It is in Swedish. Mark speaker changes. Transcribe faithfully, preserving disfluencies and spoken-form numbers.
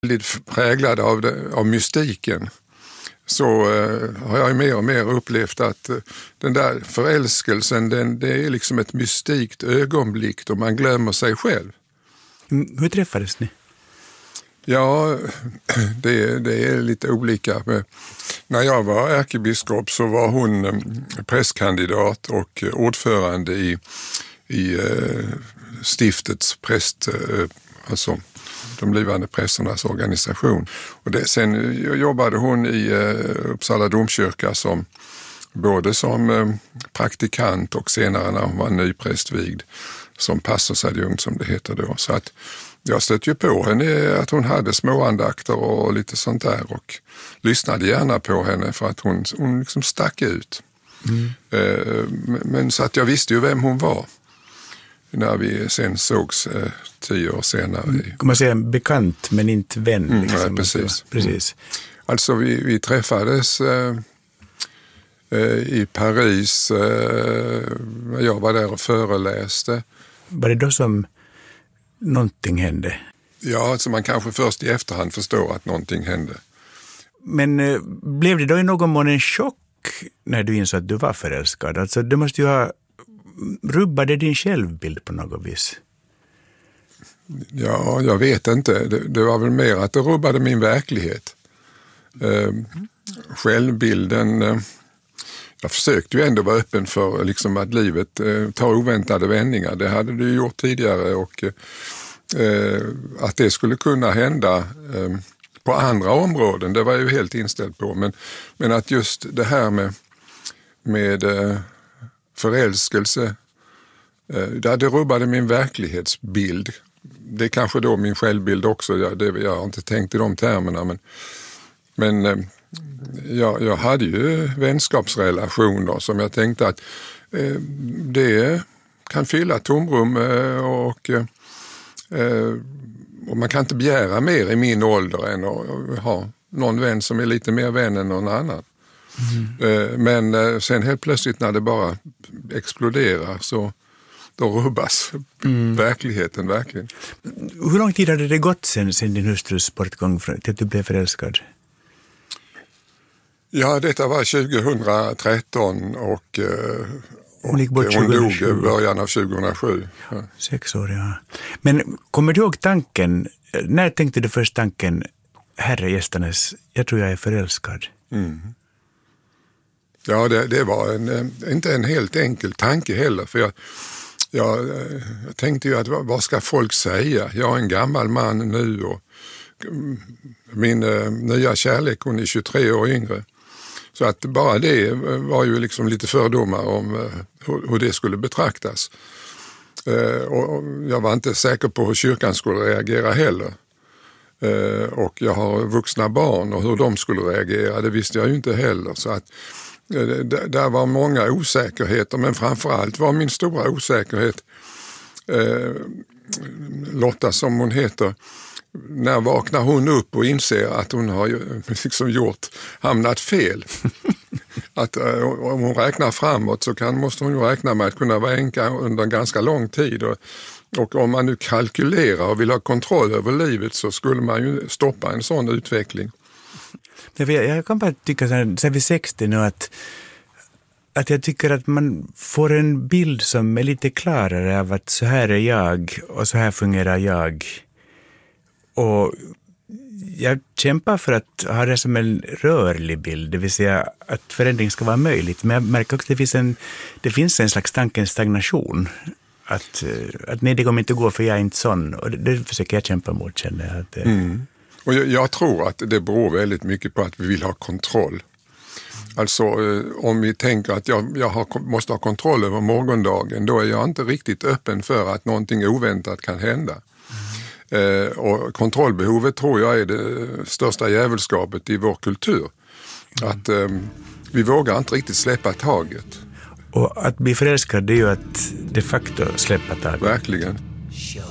Speaker 1: Väldigt präglad av, det, av mystiken. Så eh, har jag mer och mer upplevt att eh, den där förälskelsen, den, det är liksom ett mystikt ögonblick då man glömmer sig själv.
Speaker 2: Hur träffades ni?
Speaker 1: Ja, det, det är lite olika. När jag var ärkebiskop så var hon eh, prästkandidat och ordförande i, i eh, stiftets präst, eh, alltså de blivande prästernas organisation. Och det, sen jobbade hon i eh, Uppsala domkyrka som både som eh, praktikant och senare när hon var nyprästvigd som pastorsadjunkt som det heter då. Så att jag stötte ju på henne att hon hade småandakter och lite sånt där och lyssnade gärna på henne för att hon, hon liksom stack ut. Mm. Eh, men så att jag visste ju vem hon var när vi sen sågs eh, tio år senare.
Speaker 2: Kan man säga bekant men inte vän?
Speaker 1: Mm,
Speaker 2: liksom.
Speaker 1: nej, precis.
Speaker 2: precis.
Speaker 1: Mm. Alltså vi, vi träffades eh, eh, i Paris. Eh, jag var där och föreläste.
Speaker 2: Var det då som någonting hände?
Speaker 1: Ja, alltså man kanske först i efterhand förstår att någonting hände.
Speaker 2: Men eh, blev det då i någon mån en chock när du insåg att du var förälskad? Alltså det måste ju ha rubbade din självbild på något vis?
Speaker 1: Ja, jag vet inte. Det, det var väl mer att det rubbade min verklighet. Eh, självbilden... Eh, jag försökte ju ändå vara öppen för liksom, att livet eh, tar oväntade vändningar. Det hade du gjort tidigare och eh, att det skulle kunna hända eh, på andra områden, det var jag ju helt inställd på. Men, men att just det här med, med eh, förälskelse, eh, det, det rubbade min verklighetsbild. Det är kanske då min självbild också, jag, det, jag har inte tänkt i de termerna. Men, men eh, jag, jag hade ju vänskapsrelationer som jag tänkte att eh, det kan fylla tomrum eh, och, eh, och man kan inte begära mer i min ålder än att ha någon vän som är lite mer vän än någon annan. Mm. Eh, men eh, sen helt plötsligt när det bara exploderar så då rubbas mm. verkligheten verkligen.
Speaker 2: Hur lång tid hade det gått sen, sen din hustrus bortgång till att du blev förälskad?
Speaker 1: Ja, detta var tjugohundratretton och, och
Speaker 2: hon, gick bort
Speaker 1: hon dog i början av tjugohundrasju. Ja.
Speaker 2: Sex år, ja. Men kommer du ihåg tanken, när tänkte du först tanken, herre gästernes, jag tror jag är förälskad?
Speaker 1: Mm. Ja, det, det var en, inte en helt enkel tanke heller, för jag, jag, jag tänkte ju att vad ska folk säga? Jag är en gammal man nu och min uh, nya kärlek, hon är tjugotre år yngre. Så att bara det var ju liksom lite fördomar om uh, hur, hur det skulle betraktas. Uh, och jag var inte säker på hur kyrkan skulle reagera heller. Uh, och jag har vuxna barn och hur de skulle reagera, det visste jag ju inte heller. Så att uh, d- där var många osäkerheter, men framförallt var min stora osäkerhet uh, Lotta som hon heter. När vaknar hon upp och inser att hon har liksom gjort, hamnat fel. Att om hon räknar framåt så kan, måste hon ju räkna med att kunna vara änka under en ganska lång tid. Och, och om man nu kalkylerar och vill ha kontroll över livet så skulle man ju stoppa en sån utveckling.
Speaker 2: Jag kan bara tycka så här, så här vid sextio nu att, att jag tycker att man får en bild som är lite klarare av att så här är jag och så här fungerar jag. Och jag kämpar för att ha det som en rörlig bild, det vill säga att förändring ska vara möjligt. Men jag märker också att det finns en, det finns en slags tankens stagnation. Att, att nej, det kommer inte gå för jag är inte sån. Och det, det försöker jag kämpa mot, känner jag. Att,
Speaker 1: mm. Och jag, jag tror att det beror väldigt mycket på att vi vill ha kontroll. Alltså om vi tänker att jag, jag har, måste ha kontroll över morgondagen, då är jag inte riktigt öppen för att någonting oväntat kan hända. Eh, och kontrollbehovet tror jag är det största djävulskapet i vår kultur. Mm. Att eh, vi vågar inte riktigt släppa taget.
Speaker 2: Och att bli förälskad, det är ju att de facto släppa taget.
Speaker 1: Verkligen.